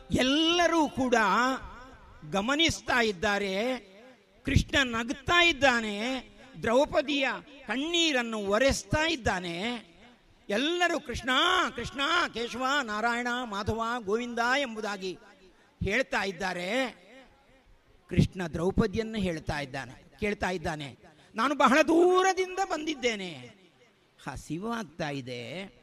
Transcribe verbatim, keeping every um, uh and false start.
ಎಲ್ಲರೂ ಕೂಡ ಗಮನಿಸ್ತಾ ಇದ್ದಾರೆ. ಕೃಷ್ಣ ನಗುತ್ತಾ ಇದ್ದಾನೆ, ದ್ರೌಪದಿಯ ಕಣ್ಣೀರನ್ನು ಒರೆಸ್ತಾ ಇದ್ದಾನೆ. ಎಲ್ಲರೂ ಕೃಷ್ಣ ಕೃಷ್ಣ ಕೇಶವ ನಾರಾಯಣ ಮಾಧವ ಗೋವಿಂದ ಎಂಬುದಾಗಿ ಹೇಳ್ತಾ ಇದ್ದಾರೆ. ಕೃಷ್ಣ ದ್ರೌಪದಿಯನ್ನು ಹೇಳ್ತಾ ಇದ್ದಾನೆ, ಕೇಳ್ತಾ ಇದ್ದಾನೆ, ನಾನು ಬಹಳ ದೂರದಿಂದ ಬಂದಿದ್ದೇನೆ, ಹಸಿವಾಗ್ತಾ ಇದೆ,